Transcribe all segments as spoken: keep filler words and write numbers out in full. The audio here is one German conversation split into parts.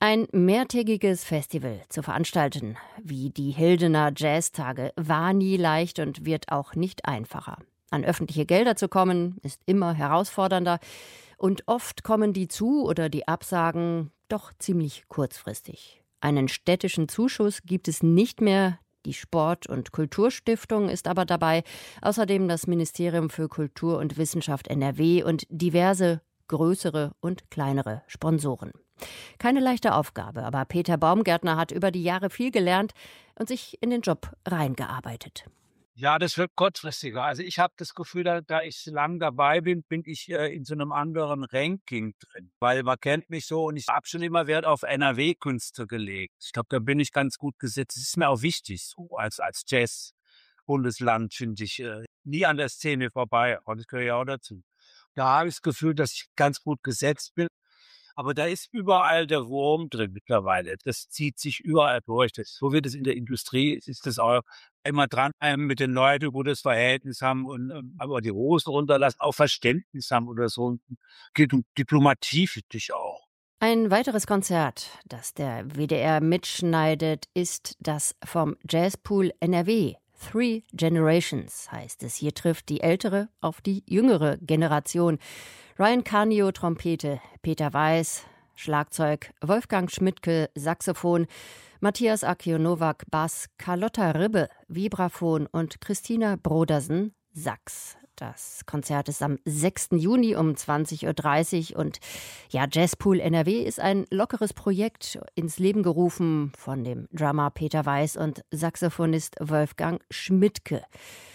Ein mehrtägiges Festival zu veranstalten, wie die Hildener Jazztage, war nie leicht und wird auch nicht einfacher. An öffentliche Gelder zu kommen, ist immer herausfordernder und oft kommen die Zu- oder die Absagen doch ziemlich kurzfristig. Einen städtischen Zuschuss gibt es nicht mehr, die Sport- und Kulturstiftung ist aber dabei, außerdem das Ministerium für Kultur und Wissenschaft N R W und diverse größere und kleinere Sponsoren. Keine leichte Aufgabe, aber Peter Baumgärtner hat über die Jahre viel gelernt und sich in den Job reingearbeitet. Ja, das wird kurzfristiger. Also ich habe das Gefühl, da, da ich lang dabei bin, bin ich äh, in so einem anderen Ranking drin. Weil man kennt mich so und ich habe schon immer Wert auf N R W-Künste gelegt. Ich glaube, da bin ich ganz gut gesetzt. Das ist mir auch wichtig, so als, als Jazz-Bundesland finde ich äh, nie an der Szene vorbei. Und das gehört ja auch dazu. Da habe ich das Gefühl, dass ich ganz gut gesetzt bin. Aber da ist überall der Wurm drin mittlerweile. Das zieht sich überall durch. Das, so wird es in der Industrie, ist das auch immer dran, ähm, mit den Leuten, wo das Verhältnis haben und ähm, aber die Hosen runterlassen, auch Verständnis haben oder so. Und geht um Diplomatie für dich auch. Ein weiteres Konzert, das der W D R mitschneidet, ist das vom Jazzpool N R W. Three Generations heißt es. Hier trifft die ältere auf die jüngere Generation. Ryan Canio, Trompete, Peter Weiß, Schlagzeug, Wolfgang Schmidtke, Saxophon, Matthias Akio-Nowak, Bass, Carlotta Ribbe, Vibraphon und Christina Brodersen, Sax. Das Konzert ist am sechsten Juni um zwanzig Uhr dreißig und ja, Jazzpool N R W ist ein lockeres Projekt ins Leben gerufen von dem Drummer Peter Weiß und Saxophonist Wolfgang Schmidtke.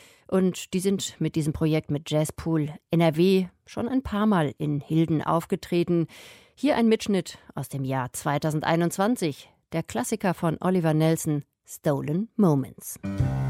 Und die sind mit diesem Projekt mit Jazzpool N R W schon ein paar Mal in Hilden aufgetreten. Hier ein Mitschnitt aus dem Jahr zweitausendeinundzwanzig, der Klassiker von Oliver Nelson, Stolen Moments.